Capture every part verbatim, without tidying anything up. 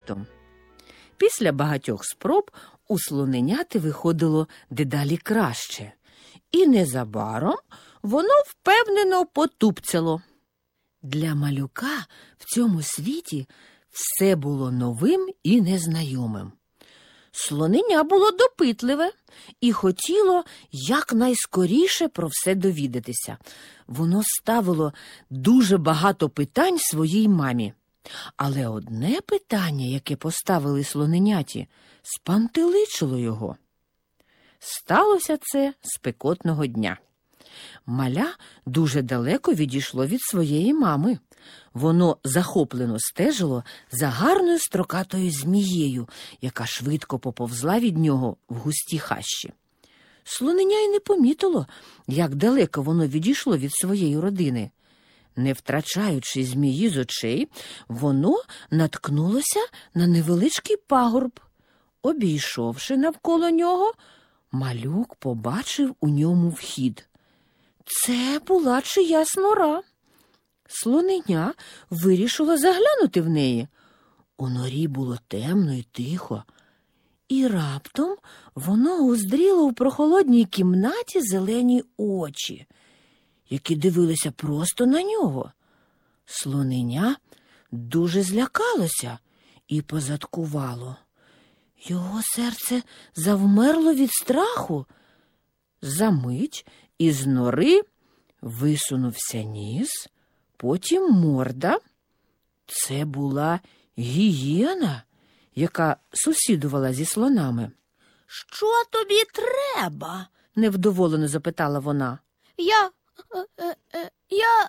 раптом. Після багатьох спроб у слоненяти виходило дедалі краще, і незабаром воно впевнено потупцяло. Для малюка в цьому світі все було новим і незнайомим. Слоненя було допитливе і хотіло якнайскоріше про все довідатися. Воно ставило дуже багато питань своїй мамі. Але одне питання, яке поставили слоненяті, спантеличило його. Сталося це спекотного дня. Маля дуже далеко відійшло від своєї мами. Воно захоплено стежило за гарною строкатою змією, яка швидко поповзла від нього в густі хащі. Слоненя й не помітило, як далеко воно відійшло від своєї родини. Не втрачаючи змії з очей, воно наткнулося на невеличкий пагорб. Обійшовши навколо нього, малюк побачив у ньому вхід. Це була чиясь нора. Слоненя вирішило заглянути в неї. У норі було темно і тихо, і раптом воно уздріло у прохолодній кімнаті зелені очі, які дивилися просто на нього. Слоненя дуже злякалося і позадкувало. Його серце завмерло від страху. Замить із нори висунувся ніс, потім морда. Це була гієна, яка сусідувала зі слонами. «Що тобі треба?» – невдоволено запитала вона. Я... Е, е, я...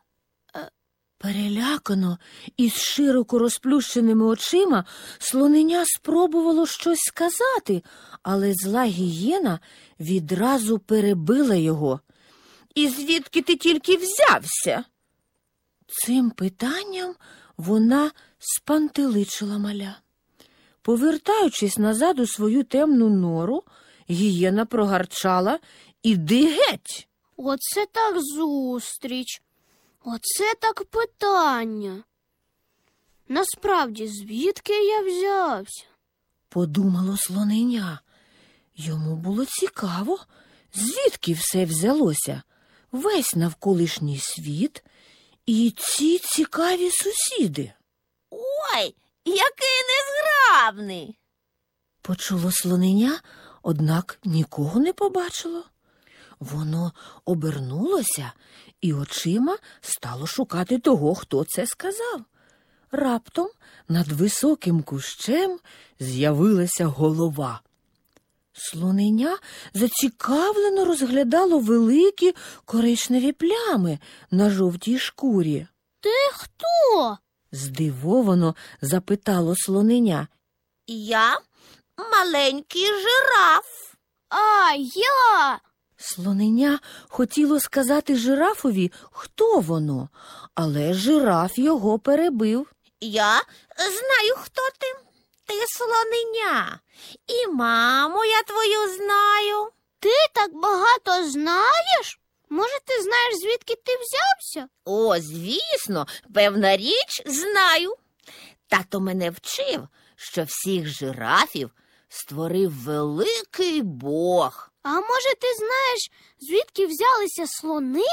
Перелякано і з широко розплющеними очима слоненя спробувало щось сказати, але зла гієна відразу перебила його. «І звідки ти тільки взявся?» Цим питанням вона спантеличила маля. Повертаючись назад у свою темну нору, гієна прогарчала: «Іди геть!» Оце так зустріч. Оце так питання. Насправді, звідки я взявся? Подумало слоненя. Йому було цікаво, звідки все взялося. Весь навколишній світ і ці цікаві сусіди. «Ой, який незграбний!» Почуло слоненя, однак нікого не побачило. Воно обернулося і очима стало шукати того, хто це сказав. Раптом над високим кущем з'явилася голова. Слоненя зацікавлено розглядало великі коричневі плями на жовтій шкурі. Ти хто? Здивовано запитало слоненя. «Я маленький жираф». А, я! Слоненя хотіло сказати жирафові, хто воно, але жираф його перебив. «Я знаю, хто ти. Ти слоненя. І маму я твою знаю». Ти так багато знаєш? Може, ти знаєш, звідки ти взявся? «О, звісно, певна річ, знаю. Тато мене вчив, що всіх жирафів створив великий Бог». А може, ти знаєш, звідки взялися слони?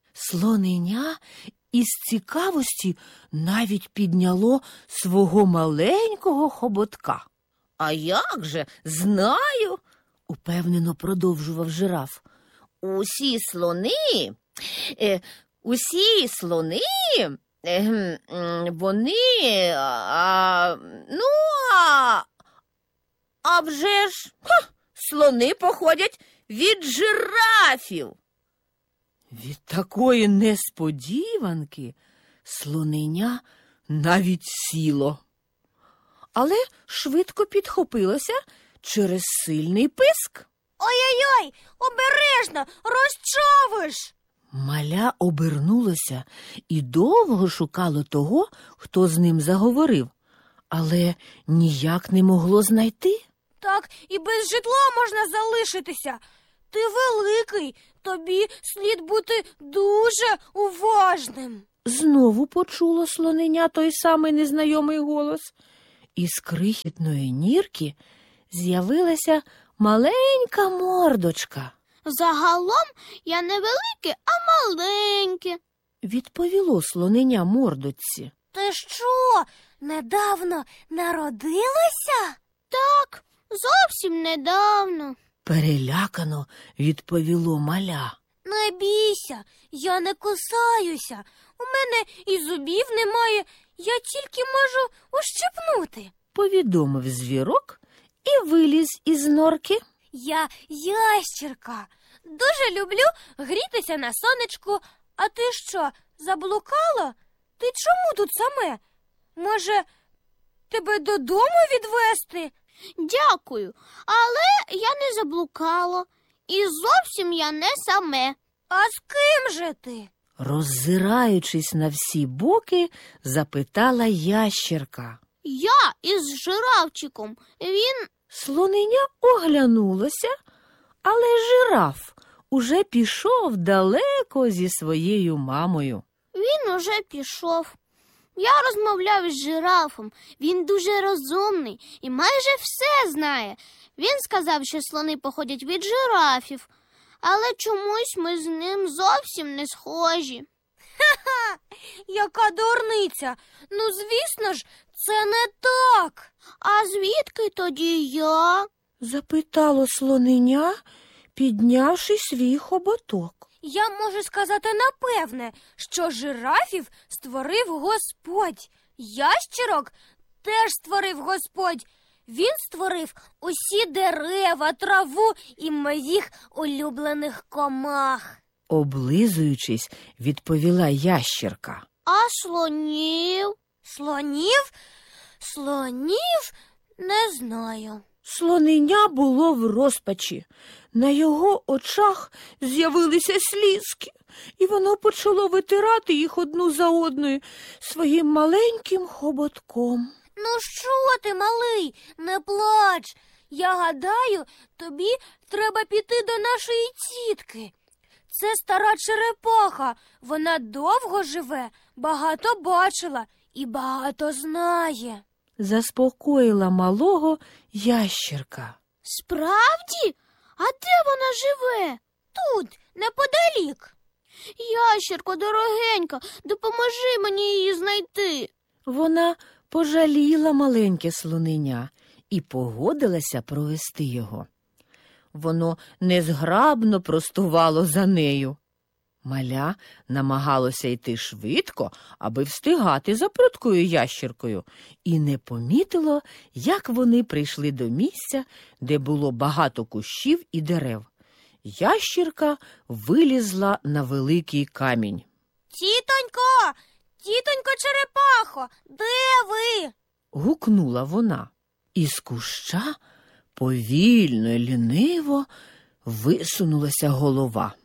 Слоненя із цікавості навіть підняло свого маленького хоботка. «А як же, знаю», – упевнено продовжував жираф. «Усі слони, е, усі слони, е, вони, а, ну, а, а вже ж, ха, слони походять від жирафів». Від такої несподіванки слоненя навіть сіло, але швидко підхопилося через сильний писк. Ой-ой-ой, обережно, розчавиш! Маля обернулося і довго шукало того, хто з ним заговорив, але ніяк не могло знайти. Так і без житла можна залишитися. Ти великий, тобі слід бути дуже уважним. Знову почуло слоненя той самий незнайомий голос із крихітної нірки з'явилася маленька мордочка. Загалом я не велике, а маленьке. Відповіло слоненя мордочці. Ти що, недавно народилася? Так, зовсім недавно. Перелякано відповіло маля. Не бійся, я не кусаюся. У мене і зубів немає, я тільки можу ущипнути. Повідомив звірок і виліз із норки. Я ящірка. Дуже люблю грітися на сонечку. А ти що, заблукала? Ти чому тут саме? Може, тебе додому відвезти? Дякую, але я не заблукала. І зовсім я не саме. А з ким же ти? Роззираючись на всі боки, запитала ящірка. Я із жирафчиком. Він... Слоненя оглянулося, але жираф уже пішов далеко зі своєю мамою. Він уже пішов. Я розмовляв із жирафом. Він дуже розумний і майже все знає. Він сказав, що слони походять від жирафів, але чомусь ми з ним зовсім не схожі. Ха-ха! Яка дурниця! Ну, звісно ж, це не так. А звідки тоді я? Запитало слоненя, піднявши свій хоботок. Я можу сказати напевне, що жирафів створив Господь. Ящірок теж створив Господь. Він створив усі дерева, траву і моїх улюблених комах. Облизуючись, відповіла ящірка. А слонів? Слонів? Слонів? Не знаю. Слоненя було в розпачі. На його очах з'явилися слізки, і воно почало витирати їх одну за одною своїм маленьким хоботком. Ну що ти, малий, не плач. Я гадаю, тобі треба піти до нашої тітки. Це стара черепаха. Вона довго живе, багато бачила і багато знає. Заспокоїла малого ящірка. Справді? А де вона живе? Тут, неподалік. Ящірко, дорогенька, допоможи мені її знайти. Вона пожаліла маленьке слоненя і погодилася провести його. Воно незграбно простувало за нею. Маля намагалося йти швидко, аби встигати за пруткою ящіркою, і не помітило, як вони прийшли до місця, де було багато кущів і дерев. Ящірка вилізла на великий камінь. Тітонько, тітонько черепахо, де ви? Гукнула вона. Із куща повільно й ліниво висунулася голова.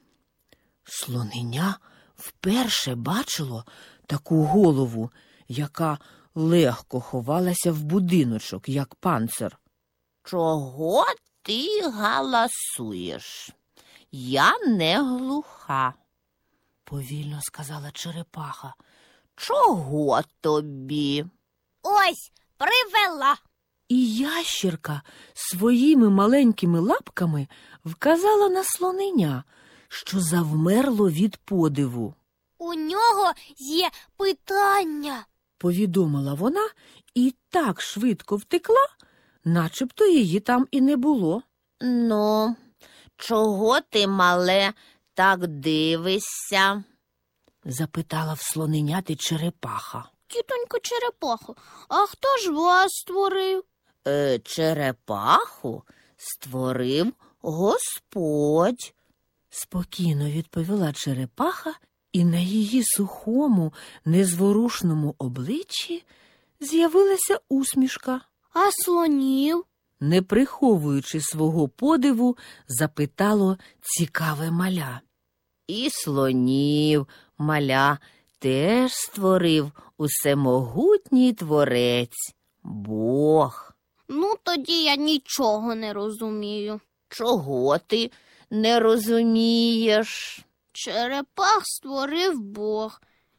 Слоненя вперше бачило таку голову, яка легко ховалася в будиночок, як панцир. Чого ти галасуєш? Я не глуха, Повільно сказала черепаха. чого тобі? Ось, привела. І ящірка своїми маленькими лапками вказала на слоненя, що завмерло від подиву. У нього є питання. Повідомила вона і так швидко втекла, начебто її там і не було. Ну, чого ти, мале, так дивишся? Запитала в слоненяти черепаха. Тітонько черепахо, а хто ж вас створив? Е, черепаху створив Господь. Спокійно відповіла черепаха, і на її сухому, незворушному обличчі з'явилася усмішка. А слонів? Не приховуючи свого подиву, запитало цікаве маля. І слонів, маля, теж створив усемогутній творець, Бог. Ну, тоді я нічого не розумію. Чого ти не розумієш? Черепах створив Бог.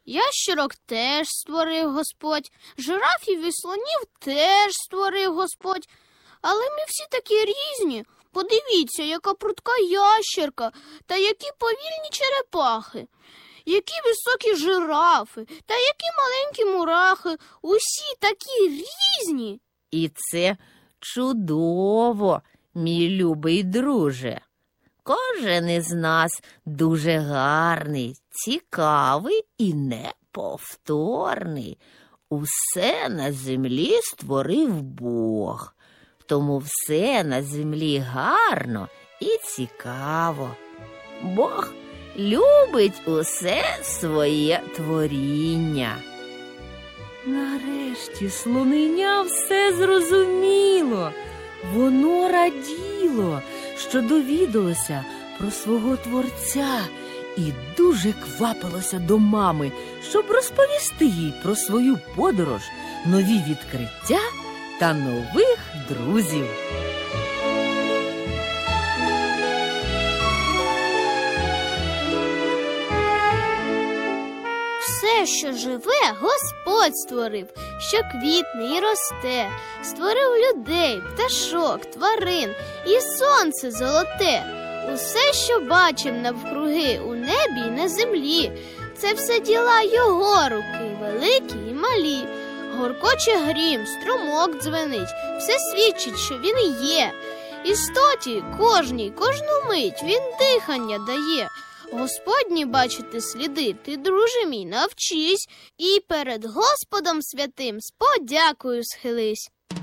Ящерок теж створив Господь, жирафів і слонів теж створив Господь. Але ми всі такі різні. Подивіться, яка прудка ящерка та які повільні черепахи, які високі жирафи та які маленькі мурахи. Усі такі різні. І це чудово, мій любий друже. Кожен із нас дуже гарний, цікавий і неповторний. Усе на землі створив Бог. Тому все на землі гарно і цікаво. Бог любить усе своє творіння. Нарешті слоненя все зрозуміло. Воно раділо, що довідалося про свого творця і дуже квапилося до мами, щоб розповісти їй про свою подорож, нові відкриття та нових друзів. Все, що живе, Господь створив, що квітне і росте, створив людей, пташок, тварин і сонце золоте. Усе, що бачим навкруги у небі й на землі, це все діла його руки, великі і малі. Горкоче грім, струмок дзвенить, все свідчить, що він є. Істоті кожній, кожну мить він дихання дає. Господні бачити сліди, ти, друже мій, навчись, і перед Господом святим з подякою схились.